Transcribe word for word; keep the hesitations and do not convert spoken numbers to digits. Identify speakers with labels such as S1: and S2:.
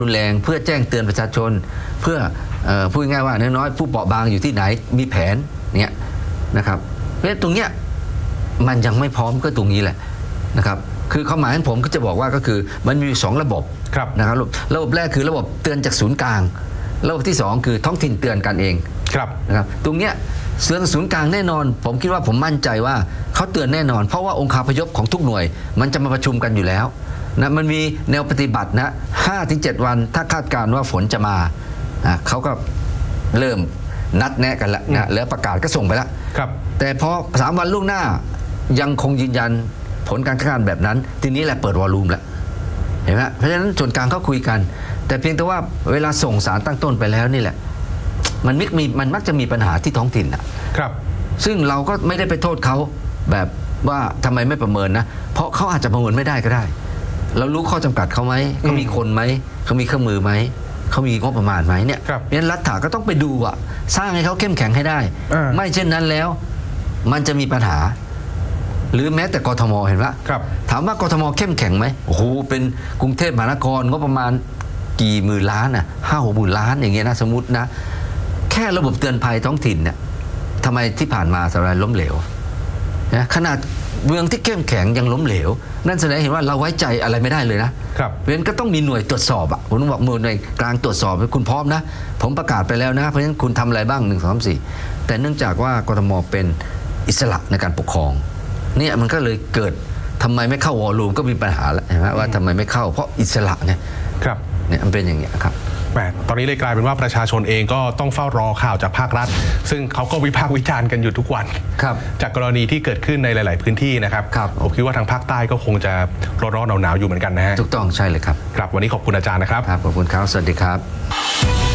S1: รุนแรงเพื่อแจ้งเตือนประชาชนเพื่อพูดง่ายว่าน้อยๆผู้เปราะบางอยู่ที่ไหนมีแผนเนี่ยนะครับเพราะฉะนั้นตรงเนี้ยมันยังไม่พร้อมก็ตรงนี้แหละนะครับคือความหมายของผมก็จะบอกว่าก็คือมันมีสองระบบนะครับระบบแรกคือระบบเตือนจากศูนย์กลางระบบที่สองคือท้องถิ่นเตือนกันเองนะครับตรงเนี้ยเสือศูนย์กลางแน่นอนผมคิดว่าผมมั่นใจว่าเขาเตือนแน่นอนเพราะว่าองค์คาพยพของทุกหน่วยมันจะมาประชุมกันอยู่แล้วนะมันมีแนวปฏิบัตินะ ห้าถึงเจ็ด วันถ้าคาดการณ์ว่าฝนจะมาอ่ะเขาก็เริ่มนัดแนะกันแล้วนะแล้วประกาศก็ส่งไปแล้วแต่พอสามวันล่วงหน้ายังคงยืนยันผลการคาดการณ์แบบนั้นทีนี้แหละเปิดวอลลุ่มแล้วเห็นไหมเพราะฉะนั้นส่วนกลางเขาคุยกันแต่เพียงแต่ว่าเวลาส่งสารตั้งต้นไปแล้วนี่แหละมันมักมีมันมักจะมีปัญหาที่ท้องถิ่นนะครับซึ่งเราก็ไม่ได้ไปโทษเขาแบบว่าทำไมไม่ประเมินนะเพราะเขาอาจจะประเมินไม่ได้ก็ได้เรารู้ข้อจำกัดเขาไหมเขามีคนไหมเขามีเครื่องมือไหมเขามีงบประมาณไหมเนี่ยงั้นรัฐาก็ต้องไปดูอ่ะสร้างให้เขาเข้มแข็งให้ได้ไม่เช่นนั้นแล้วมันจะมีปัญหาหรือแม้แต่กทมเห็นปะถามว่ากทมเข้มแข็งไหมโอ้โหเป็นกรุงเทพมหานครงบประมาณกี่หมื่นล้านอ่ะห้าหกหมื่นล้านอย่างเงี้ยนะสมมตินะแค่ระบบเตือนภัยท้องถิ่นเนี่ยทำไมที่ผ่านมาสารล้มเหลวนะขนาดเมืองที่เข้มแข็งยังล้มเหลวนั่นแสดงเห็นว่าเราไว้ใจอะไรไม่ได้เลยนะเพราะฉะนั้นก็ต้องมีหน่วยตรวจสอบอ่ะผมต้องบอกหน่วยกลางตรวจสอบให้คุณพร้อมนะผมประกาศไปแล้วนะเพราะฉะนั้นคุณทำอะไรบ้างหนึ่งสองสามสี่แต่เนื่องจากว่ากทมเป็นอิสระในการปกครองเนี่ยมันก็เลยเกิดทำไมไม่เข้าวอลลุ่มก็มีปัญหาแล้วเห็นไหมว่าทำไมไม่เข้าเพราะอิสระเนี่ยครับเนี่ยมันเป็นอย่างเงี้ยครับ
S2: แหมตอนนี้เลยกลายเป็นว่าประชาชนเองก็ต้องเฝ้ารอข่าวจากภาครัฐซึ่งเขาก็วิพากษ์วิจารณ์กันอยู่ทุกวันจากกรณีที่เกิดขึ้นในหลายๆพื้นที่นะครับผมคิดว่าทางภาคใต้ก็คงจะร้อนๆหนาวๆอยู่เหมือนกันนะฮะ
S1: ถูกต้องใช่เลยครับ
S2: ครับวันนี้ขอบคุณอาจารย์นะครับ
S1: ขอบคุณครับสวัสดีครับ